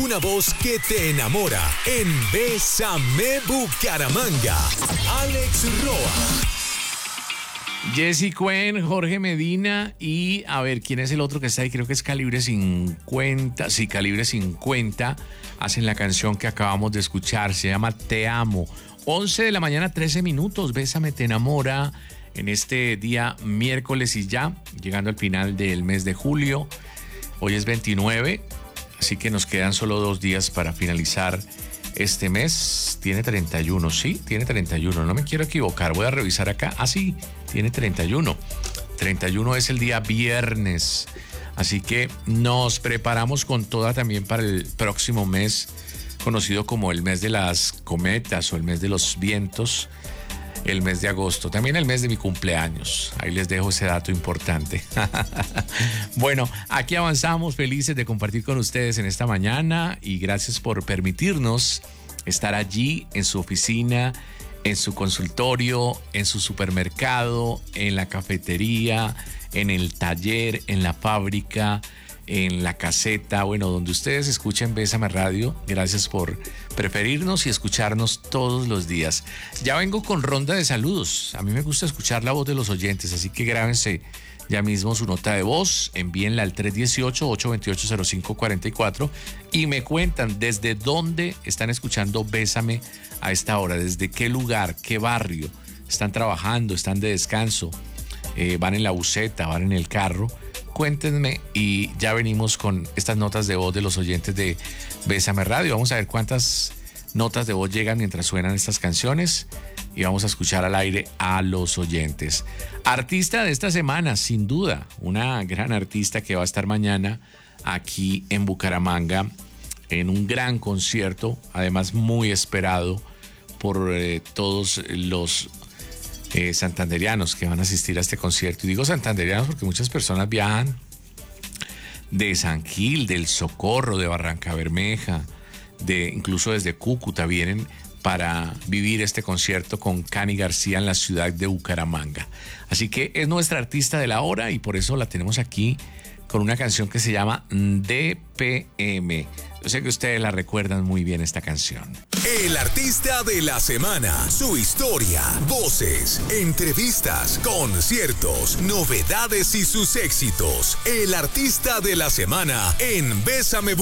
una voz que te enamora en Bésame Bucaramanga. Alex Roa. Jesse Cuen, Jorge Medina y a ver, ¿quién es el otro que está ahí? Creo que es Calibre 50. Sí, Calibre 50. Hacen la canción que acabamos de escuchar. Se llama Te Amo. 11 de la mañana, 13 minutos. Bésame, te enamora. En este día miércoles y ya, llegando al final del mes de julio. Hoy es 29, así que nos quedan solo 2 días para finalizar este mes. Tiene 31, sí, tiene 31, no me quiero equivocar, voy a revisar acá. Ah, sí, tiene 31. 31 es el día viernes, así que nos preparamos con toda también para el próximo mes, conocido como el mes de las cometas o el mes de los vientos. El mes de agosto, también el mes de mi cumpleaños. Ahí les dejo ese dato importante. Bueno, aquí avanzamos, felices de compartir con ustedes en esta mañana y gracias por permitirnos estar allí en su oficina, en su consultorio, en su supermercado, en la cafetería, en el taller, en la fábrica, en la caseta, bueno, donde ustedes escuchen Bésame Radio. Gracias por preferirnos y escucharnos todos los días. Ya vengo con ronda de saludos. A mí me gusta escuchar la voz de los oyentes, así que grábense ya mismo su nota de voz, envíenla al 318-828-0544 y me cuentan desde dónde están escuchando Bésame a esta hora, desde qué lugar, qué barrio, están trabajando, están de descanso, van en la buseta, van en el carro. Cuéntenme y ya venimos con estas notas de voz de los oyentes de Bésame Radio. Vamos a ver cuántas notas de voz llegan mientras suenan estas canciones y vamos a escuchar al aire a los oyentes. Artista de esta semana, sin duda, una gran artista que va a estar mañana aquí en Bucaramanga en un gran concierto, además muy esperado por todos los santanderianos que van a asistir a este concierto. Y digo santanderianos porque muchas personas viajan de San Gil, del Socorro, de Barranca Bermeja, incluso desde Cúcuta vienen para vivir este concierto con Cani García en la ciudad de Bucaramanga. Así que es nuestra artista de la hora y por eso la tenemos aquí con una canción que se llama DPM. Yo sé que ustedes la recuerdan muy bien esta canción. El artista de la semana, su historia, voces, entrevistas, conciertos, novedades y sus éxitos. El artista de la semana en Bésame